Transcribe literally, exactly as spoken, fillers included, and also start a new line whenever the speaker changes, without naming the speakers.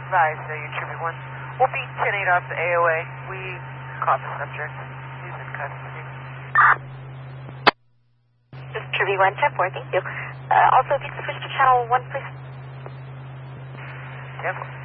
advised, uh, you Tribute one. We'll be ten eight off the A O A. We caught the subject. He's in custody.
This is Tribute one, ten four, thank you. Uh, also, if you could switch to channel one, please.
Careful.